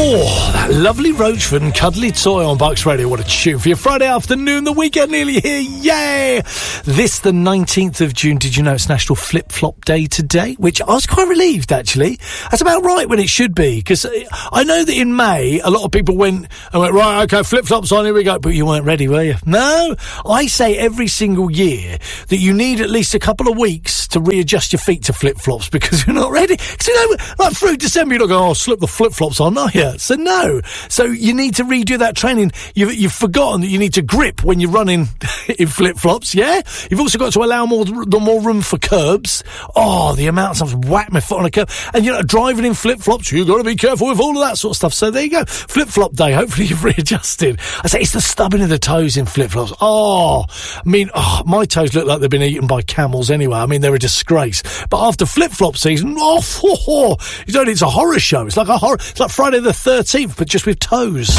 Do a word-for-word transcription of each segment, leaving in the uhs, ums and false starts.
Oh, that lovely Roachford and Cuddly Toy on Bucks Radio. What a tune for your Friday afternoon. The weekend nearly here. Yay! This, the nineteenth of June. Did you know it's National Flip-Flop Day today? Which I was quite relieved, actually. That's about right when it should be. Because I know that in May, a lot of people went and went, right, okay, flip-flops on, here we go. But you weren't ready, were you? No. I say every single year that you need at least a couple of weeks to readjust your feet to flip-flops because you're not ready. Because, you know, like through December, you're not going, oh, slip the flip-flops on, are you? So no. So you need to redo that training. You've, you've forgotten that you need to grip when you're running in flip-flops, yeah? You've also got to allow more more room for curbs. Oh, the amount of times whack my foot on a curb. And, you know, driving in flip-flops, you've got to be careful with all of that sort of stuff. So there you go. Flip-flop day. Hopefully you've readjusted. I say it's the stubbing of the toes in flip-flops. Oh, I mean, oh, my toes look like they've been eaten by camels anyway. I mean, they're a disgrace. But after flip-flop season, oh, oh, oh you know, it's a horror show. It's like a horror. It's like Friday the thirteenth, but just with toes.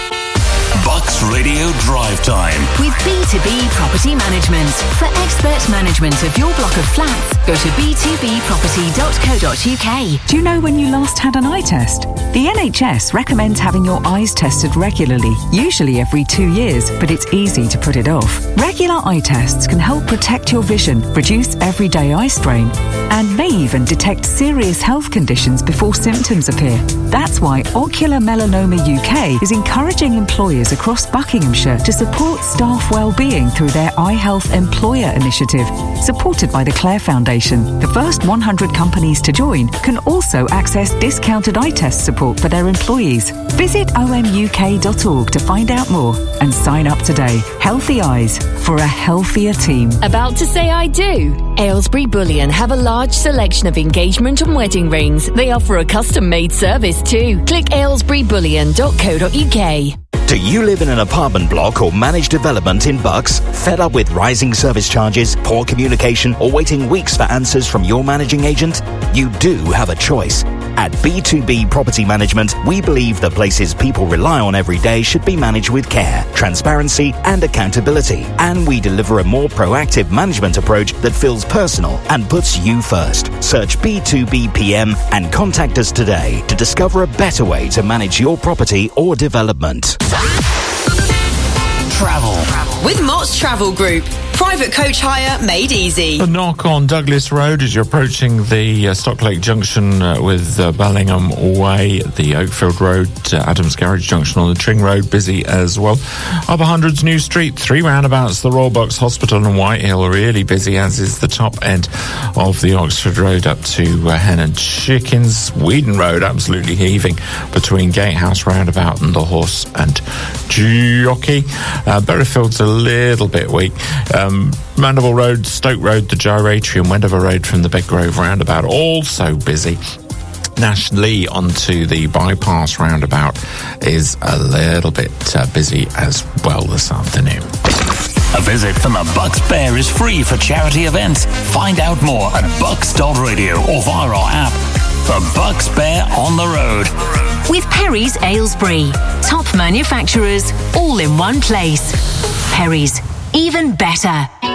Bucks Radio Drive Time with B two B Property Management. For expert management of your block of flats, go to b two b property dot co dot u k. Do you know when you last had an eye test? The N H S recommends having your eyes tested regularly, usually every two years, but it's easy to put it off. Regular eye tests can help protect your vision, reduce everyday eye strain, and may even detect serious health conditions before symptoms appear. That's why Ocular Melanoma U K is encouraging employers across Buckinghamshire to support staff well-being through their Eye Health Employer Initiative, supported by the Clare Foundation. The first one hundred companies to join can also access discounted eye test support for their employees. Visit o m u k dot org to find out more and sign up today. Healthy eyes for a healthier team. About to say I do? Aylesbury Bullion have a large selection of engagement and wedding rings. They offer a custom-made service too. Click aylesbury bullion dot co dot u k. Do you live in an apartment block or managed development in Bucks? Fed up with rising service charges, poor communication, or waiting weeks for answers from your managing agent? You do have a choice. At B two B Property Management, we believe the places people rely on every day should be managed with care, transparency, and accountability. And we deliver a more proactive management approach that feels personal and puts you first. Search B two B P M and contact us today to discover a better way to manage your property or development. Travel with Mott's Travel Group. Private coach hire made easy. A knock on Douglas Road as you're approaching the uh, Stocklake Junction uh, with uh, Bellingham Way, the Oakfield Road, uh, Adams Garage Junction on the Tring Road, busy as well. Upper Hundreds New Street, three roundabouts, the Royal Bucks Hospital and Whitehill, really busy, as is the top end of the Oxford Road up to uh, Hen and Chickens. Whedon Road, absolutely heaving between Gatehouse Roundabout and the Horse and Jockey. Uh, Berryfield's a little bit weak. Um, Um, Mandeville Road, Stoke Road, the Gyratory and Wendover Road from the Bedgrove roundabout, also busy. Nationally onto the bypass roundabout is a little bit uh, busy as well this afternoon. A visit from the Bucks Bear is free for charity events. Find out more at bucks dot radio or via our app. The Bucks Bear on the road. With Perry's Aylesbury. Top manufacturers, all in one place. Perry's. Even better.